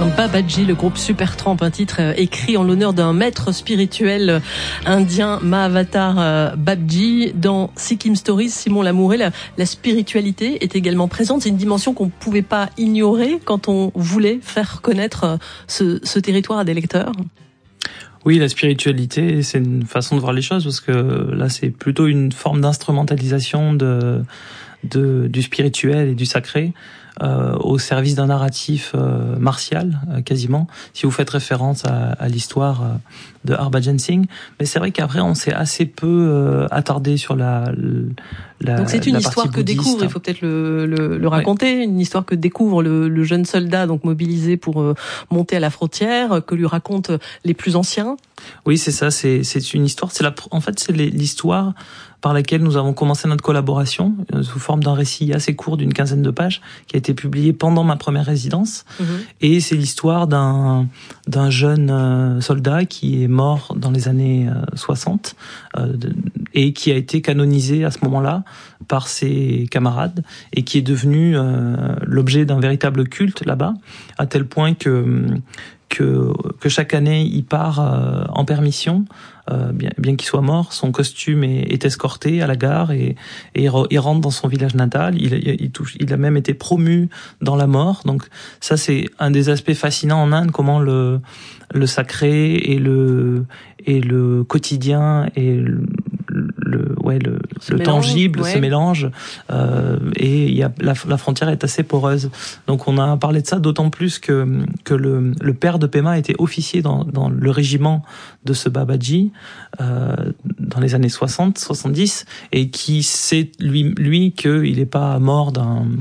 Babaji, le groupe Supertramp, un titre écrit en l'honneur d'un maître spirituel indien, Mahavatar Babaji. Dans Sikkim Stories, Simon Lamouret, la spiritualité est également présente. C'est une dimension qu'on ne pouvait pas ignorer quand on voulait faire connaître ce territoire à des lecteurs. Oui, la spiritualité, c'est une façon de voir les choses, parce que là, c'est plutôt une forme d'instrumentalisation du spirituel et du sacré au service d'un narratif martial, quasiment, si vous faites référence à l'histoire de Harbhajan Singh. Mais c'est vrai qu'après, on s'est assez peu attardé sur la Donc c'est une histoire que découvre, il faut peut-être le raconter, ouais. Une histoire que découvre le jeune soldat donc mobilisé pour monter à la frontière, que lui racontent les plus anciens. Oui, c'est ça, c'est une histoire, en fait c'est l'histoire par laquelle nous avons commencé notre collaboration, sous forme d'un récit assez court d'une 15aine de pages, qui a été publié pendant ma première résidence. Mmh. Et c'est l'histoire d'un jeune soldat qui est mort dans les années 60 et qui a été canonisé à ce moment-là par ses camarades et qui est devenu l'objet d'un véritable culte là-bas, à tel point que chaque année il part en permission, bien qu'il soit mort, son costume est escorté à la gare et il rentre dans son village natal. Il a même été promu dans la mort. Donc ça, c'est un des aspects fascinants en Inde, comment le sacré et le quotidien et le tangible se mélange, et il y a la frontière est assez poreuse. Donc on a parlé de ça d'autant plus que le père de Pema était officier dans le régiment de ce Babaji dans les années 60-70, et qui sait lui qu'il n'est pas mort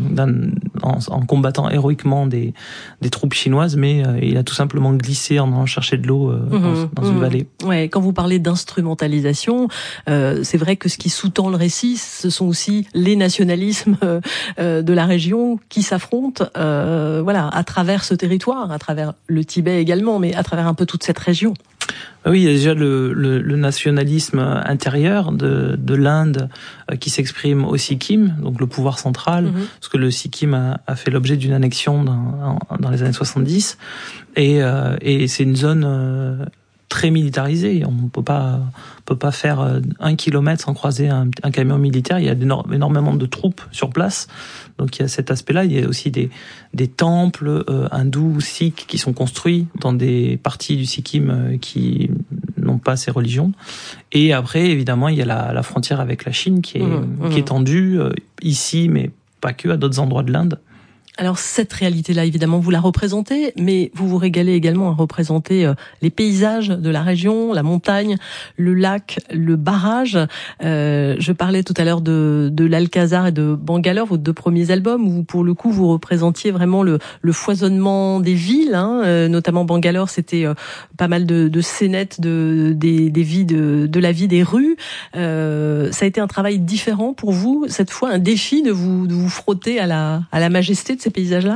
en combattant héroïquement des troupes chinoises, mais il a tout simplement glissé en allant chercher de l'eau dans une vallée. Ouais, quand vous parlez d'instrumentalisation, c'est vrai que ce qui sous-tend le récit, ce sont aussi les nationalismes de la région qui s'affrontent, à travers ce territoire, à travers le Tibet également, mais à travers un peu toute cette région. Oui, il y a déjà le nationalisme intérieur de l'Inde qui s'exprime au Sikkim, donc le pouvoir central, parce que le Sikkim a fait l'objet d'une annexion dans les années 70, et c'est une zone très militarisée. On peut pas faire 1 kilomètre sans croiser un camion militaire. Il y a énormément de troupes sur place. Donc il y a cet aspect-là. Il y a aussi des temples hindous, sikhs qui sont construits dans des parties du Sikkim qui n'ont pas ces religions. Et après, évidemment, il y a la frontière avec la Chine qui est tendue ici, mais pas que, à d'autres endroits de l'Inde. Alors cette réalité-là, évidemment, vous la représentez, mais vous vous régalez également à représenter les paysages de la région, la montagne, le lac, le barrage. Je parlais tout à l'heure de l'Alcazar et de Bangalore, vos 2 premiers albums, où pour le coup vous représentiez vraiment le foisonnement des villes, notamment Bangalore, c'était pas mal de scénettes des vies de la vie des rues. Ça a été un travail différent pour vous, cette fois un défi de vous frotter à la majesté de ces paysages-là?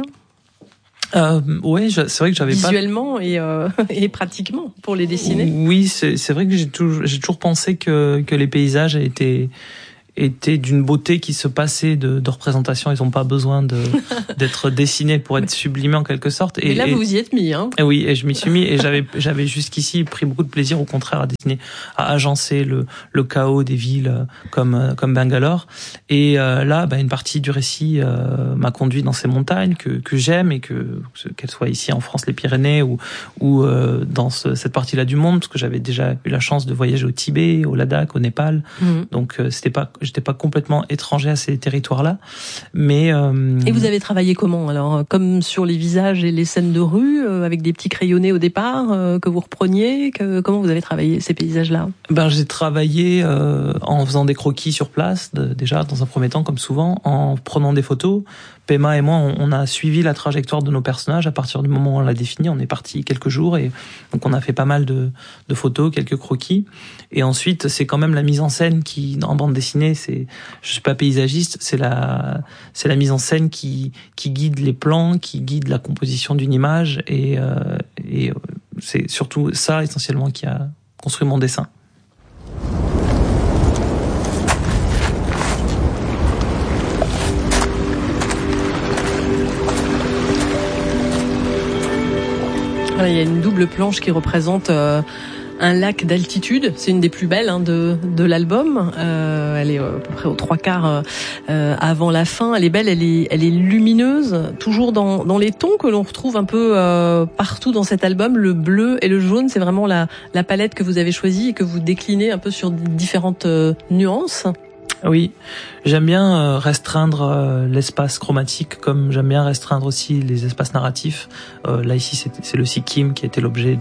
Ouais, c'est vrai que j'avais visuellement et pratiquement pour les dessiner. Oui, c'est vrai que j'ai toujours pensé que les paysages étaient d'une beauté qui se passait de représentation. Ils n'ont pas besoin d'être dessinés pour être sublimés en quelque sorte. Et là, vous vous y êtes mis, hein? Oui, et je m'y suis mis, et j'avais jusqu'ici pris beaucoup de plaisir, au contraire, à dessiner, à agencer le chaos des villes comme Bangalore. Et là, une partie du récit m'a conduit dans ces montagnes que j'aime, et qu'elles soient ici en France, les Pyrénées, ou dans cette partie-là du monde, parce que j'avais déjà eu la chance de voyager au Tibet, au Ladakh, au Népal. Donc j'étais pas complètement étranger à ces territoires-là, mais Et vous avez travaillé comment alors? Comme sur les visages et les scènes de rue, avec des petits crayonnés au départ que vous repreniez. Comment vous avez travaillé ces paysages-là? J'ai travaillé en faisant des croquis sur place, déjà dans un premier temps, comme souvent, en prenant des photos. Pema et moi, on a suivi la trajectoire de nos personnages à partir du moment où on l'a défini. On est parti quelques jours, et donc on a fait pas mal de photos, quelques croquis. Et ensuite, c'est quand même la mise en scène qui, en bande dessinée, je suis pas paysagiste, c'est la mise en scène qui guide les plans, qui guide la composition d'une image, et c'est surtout ça essentiellement qui a construit mon dessin. Voilà, il y a une double planche qui représente un lac d'altitude. C'est une des plus belles de l'album. Elle est à peu près aux 3/4 avant la fin. Elle est belle, elle est lumineuse, toujours dans les tons que l'on retrouve un peu partout dans cet album. Le bleu et le jaune, c'est vraiment la palette que vous avez choisie et que vous déclinez un peu sur différentes nuances. Oui, j'aime bien restreindre l'espace chromatique, comme j'aime bien restreindre aussi les espaces narratifs. Là ici, c'est le Sikkim qui était l'objet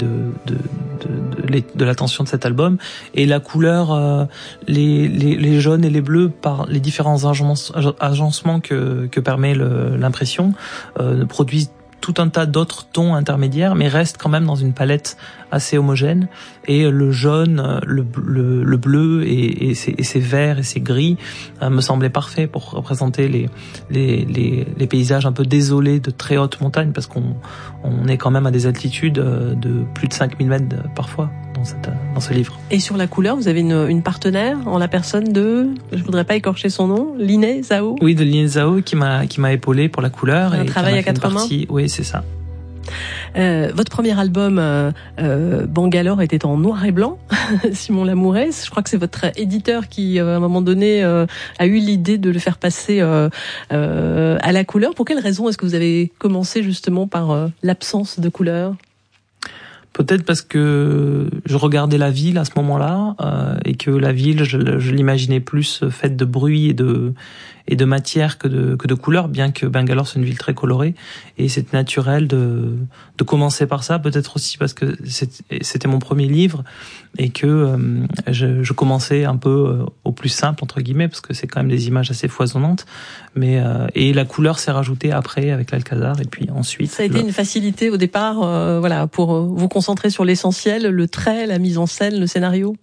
de l'attention de cet album, et la couleur, les jaunes et les bleus, par les différents agencements que permet l'impression, produisent tout un tas d'autres tons intermédiaires, mais restent quand même dans une palette assez homogène. Et le jaune, le bleu et ces verts et ces gris me semblaient parfaits pour représenter les paysages un peu désolés de très hautes montagnes, parce qu'on est quand même à des altitudes de plus de 5000 mètres parfois dans ce livre. Et sur la couleur, vous avez une partenaire en la personne de, je voudrais pas écorcher son nom, Liné Zhao. Oui, de Liné Zhao qui m'a épaulé pour la couleur. Un travail à 4 mains. Oui, c'est ça. Votre premier album, Bangalore, était en noir et blanc. Simon Lamouret, je crois que c'est votre éditeur qui, à un moment donné, a eu l'idée de le faire passer à la couleur. Pour quelle raison est-ce que vous avez commencé justement par l'absence de couleur ? Peut-être parce que je regardais la ville à ce moment-là, et que la ville, je l'imaginais plus faite de bruit et de matière que de couleurs, bien que Bangalore c'est une ville très colorée, et c'est naturel de commencer par ça. Peut-être aussi parce que c'était mon premier livre et que je commençais un peu au plus simple entre guillemets, parce que c'est quand même des images assez foisonnantes, mais et la couleur s'est rajoutée après avec l'Alcazar, et puis ensuite. Ça a été une facilité au départ, voilà, pour vous concentrer sur l'essentiel, le trait, la mise en scène, le scénario.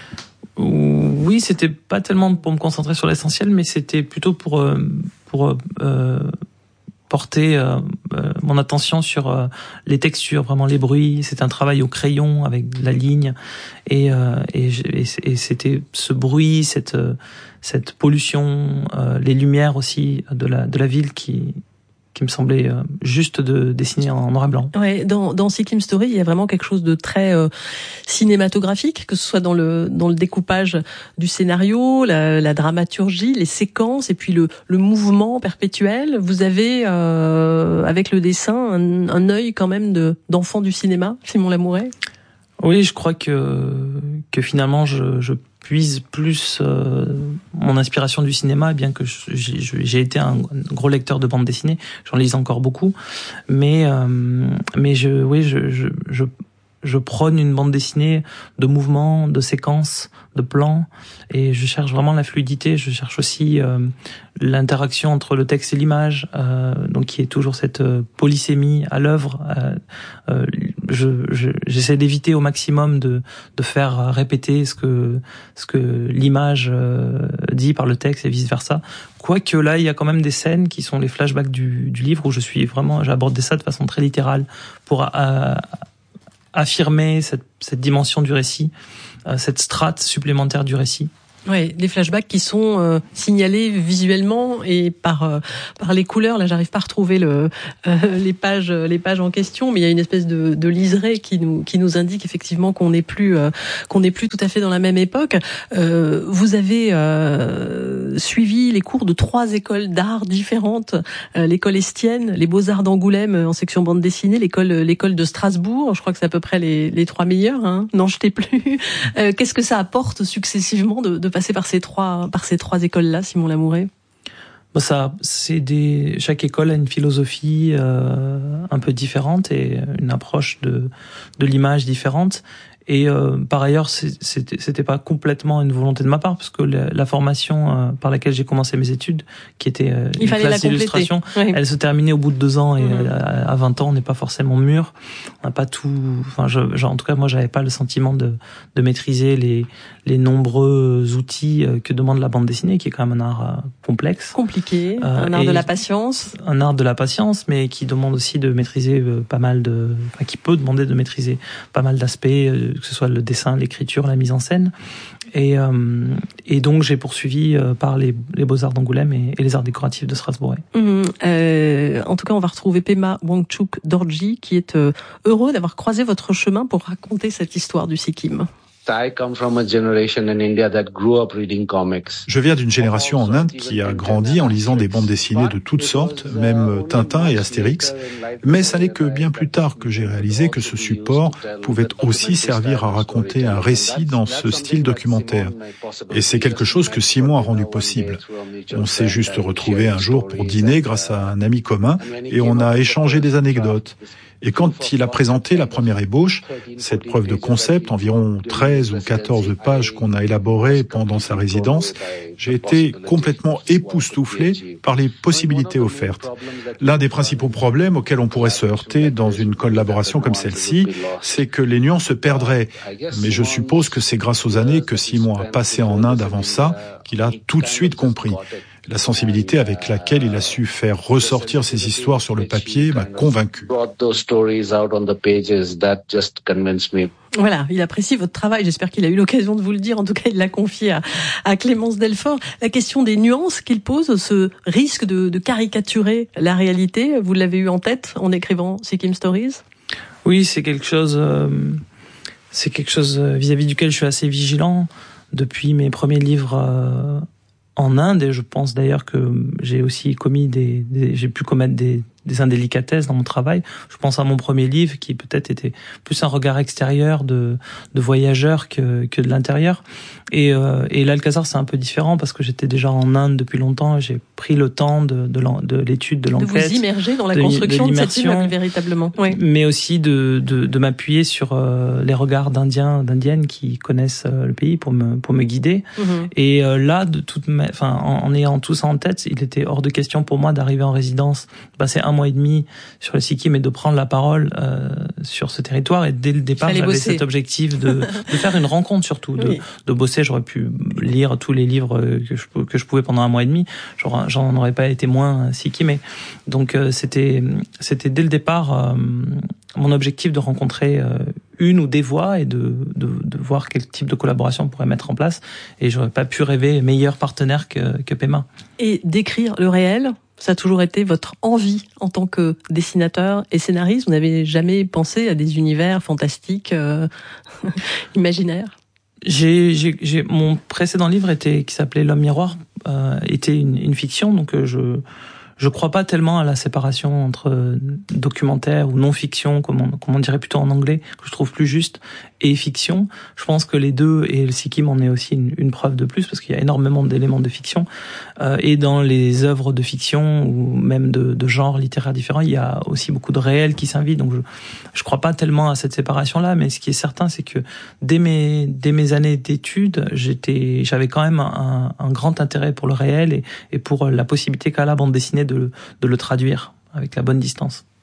Oui, c'était pas tellement pour me concentrer sur l'essentiel, mais c'était plutôt pour porter mon attention sur les textures, vraiment les bruits. C'est un travail au crayon avec la ligne, et c'était ce bruit, cette pollution, les lumières aussi de la ville qui me semblait juste de dessiner en noir et blanc. Ouais, dans Sikkim Story, il y a vraiment quelque chose de très cinématographique, que ce soit dans le découpage du scénario, la dramaturgie, les séquences, et puis le mouvement perpétuel. Vous avez avec le dessin un œil quand même d'enfant du cinéma, Simon Lamouret. Oui, je crois que finalement je puise plus mon inspiration du cinéma, bien que j'ai été un gros lecteur de bande dessinée, j'en lis encore beaucoup, mais je prône une bande dessinée de mouvements, de séquences, de plans, et je cherche vraiment la fluidité. Je cherche aussi l'interaction entre le texte et l'image, donc qui est toujours cette polysémie à l'œuvre. J'essaie d'éviter au maximum de faire répéter ce que l'image dit par le texte et vice versa. Quoique là, il y a quand même des scènes qui sont les flashbacks du livre, où j'aborde ça de façon très littérale pour affirmer cette dimension du récit, cette strate supplémentaire du récit. Oui, des flashbacks qui sont signalés visuellement et par les couleurs. Là, j'arrive pas à retrouver les pages en question, mais il y a une espèce de liseré qui nous indique effectivement qu'on n'est plus tout à fait dans la même époque. Vous avez suivi les cours de 3 écoles d'art différentes, l'école Estienne, les Beaux-Arts d'Angoulême en section bande dessinée, l'école de Strasbourg. Je crois que c'est à peu près les 3 meilleurs. Hein. N'en jetez plus. Qu'est-ce que ça apporte successivement de passer par ces trois écoles-là, Simon Lamouret? Chaque école a une philosophie un peu différente et une approche de l'image différente. Et par ailleurs, c'était pas complètement une volonté de ma part, parce que la formation par laquelle j'ai commencé mes études, qui était une classe d'illustration, oui. Elle se terminait au bout de 2 ans, et à 20 ans, on n'est pas forcément mûr. On n'a pas tout. Enfin, en tout cas, moi, j'avais pas le sentiment de maîtriser les nombreux outils que demande la bande dessinée, qui est quand même un art complexe, compliqué, un art de la patience. Un art de la patience, mais qui demande aussi de maîtriser qui peut demander de maîtriser pas mal d'aspects que ce soit le dessin, l'écriture, la mise en scène. Et donc j'ai poursuivi par les Beaux-Arts d'Angoulême et les Arts décoratifs de Strasbourg. En tout cas, on va retrouver Pema Wangchuk Dorji, qui est heureux d'avoir croisé votre chemin pour raconter cette histoire du Sikkim. Je viens d'une génération en Inde qui a grandi en lisant des bandes dessinées de toutes sortes, même Tintin et Astérix, mais ça n'est que bien plus tard que j'ai réalisé que ce support pouvait aussi servir à raconter un récit dans ce style documentaire. Et c'est quelque chose que Simon a rendu possible. On s'est juste retrouvé un jour pour dîner grâce à un ami commun et on a échangé des anecdotes. Et quand il a présenté la première ébauche, cette preuve de concept, environ 13 ou 14 pages qu'on a élaborées pendant sa résidence, j'ai été complètement époustouflé par les possibilités offertes. L'un des principaux problèmes auxquels on pourrait se heurter dans une collaboration comme celle-ci, c'est que les nuances se perdraient. Mais je suppose que c'est grâce aux années que Simon a passé en Inde avant ça qu'il a tout de suite compris. La sensibilité avec laquelle il a su faire ressortir ces histoires sur le papier m'a convaincu. Voilà, il apprécie votre travail. J'espère qu'il a eu l'occasion de vous le dire. En tout cas, il l'a confié à Clémence Delfort. La question des nuances qu'il pose, ce risque de caricaturer la réalité, vous l'avez eu en tête en écrivant Sikkim Stories ? Oui, c'est quelque chose vis-à-vis duquel je suis assez vigilant depuis mes premiers livres en Inde, et je pense d'ailleurs que j'ai aussi j'ai pu commettre des indélicatesses dans mon travail. Je pense à mon premier livre qui peut-être était plus un regard extérieur de voyageur que de l'intérieur. Et l'Alcazar, c'est un peu différent parce que j'étais déjà en Inde depuis longtemps et j'ai pris le temps de l'étude, de l'enquête. De vous immerger dans la construction de cette île, véritablement. Oui. Mais aussi de m'appuyer sur les regards d'indiennes qui connaissent le pays pour me guider. Mm-hmm. Et là, en ayant tout ça en tête, il était hors de question pour moi d'arriver en résidence, de passer 1 mois et demi sur le Sikkim et de prendre la parole sur ce territoire. Et dès le départ, j'avais cet objectif de faire une rencontre surtout, de bosser. J'aurais pu lire tous les livres que je pouvais pendant 1 mois et demi. J'en aurais pas été moins Sikkimais. Donc c'était dès le départ mon objectif de rencontrer une ou des voix et de voir quel type de collaboration on pourrait mettre en place. Et j'aurais pas pu rêver meilleur partenaire que Pema. Et d'écrire le réel, ça a toujours été votre envie en tant que dessinateur et scénariste. Vous n'avez jamais pensé à des univers fantastiques, imaginaires? Mon précédent livre qui s'appelait L'Homme Miroir, était une fiction, donc je crois pas tellement à la séparation entre documentaire ou non-fiction, comme on dirait plutôt en anglais, que je trouve plus juste, et fiction. Je pense que les deux, et le Sikkim en est aussi une preuve de plus, parce qu'il y a énormément d'éléments de fiction. Et dans les œuvres de fiction, ou même de genres littéraires différents, il y a aussi beaucoup de réel qui s'invite. Donc je crois pas tellement à cette séparation-là, mais ce qui est certain, c'est que dès mes années d'études, j'avais quand même un grand intérêt pour le réel et pour la possibilité qu'a la bande dessinée de le traduire avec la bonne distance.